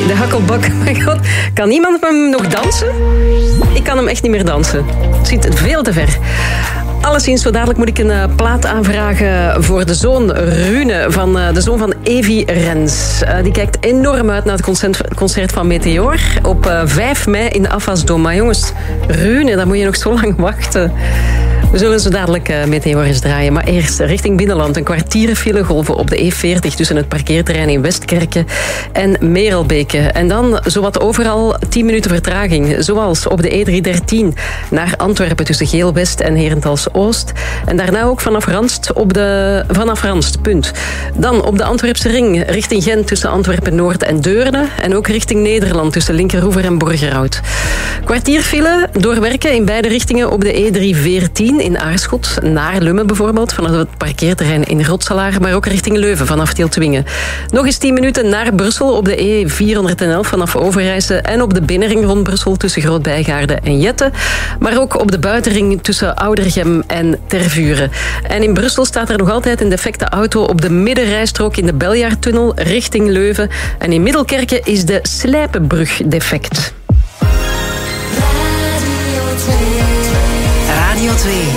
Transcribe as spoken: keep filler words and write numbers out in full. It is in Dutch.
de hakkelbak. My God. Kan iemand met hem nog dansen? Ik kan hem echt niet meer dansen. Het zit veel te ver. Alleszins, zo dadelijk moet ik een uh, plaat aanvragen voor de zoon Rune, van, uh, de zoon van Evi Rens. Uh, die kijkt enorm uit naar het concert, concert van Meteor op uh, vijf mei in de Afasdom. Maar jongens, Rune, dan moet je nog zo lang wachten. We zullen zo dadelijk uh, Meteor eens draaien. Maar eerst richting binnenland. Een kwartier file golven op de E veertig tussen het parkeerterrein in Westkerken en Merelbeke. En dan zowat overal tien minuten vertraging. Zoals op de E driehonderddertien naar Antwerpen tussen Geel-West en Herentals-Oost. En daarna ook vanaf Ranst, op de, vanaf Ranst, punt. Dan op de Antwerpse ring richting Gent tussen Antwerpen-Noord en Deurne. En ook richting Nederland tussen Linkeroever en Borgerhout. Kwartier file doorwerken in beide richtingen op de E driehonderdveertien in Aarschot, naar Lummen bijvoorbeeld, vanaf het parkeerterrein in Rotselaar, maar ook richting Leuven vanaf Tieltwingen. Nog eens tien minuten naar Brussel op de E vierhonderdelf vanaf Overijse en op de binnenring rond Brussel tussen Groot-Bijgaarde en Jette, maar ook op de buitenring tussen Oudergem en Tervuren. En in Brussel staat er nog altijd een defecte auto op de middenrijstrook in de Beljaartunnel richting Leuven. En in Middelkerken is de Slijpenbrug defect. Radio twee.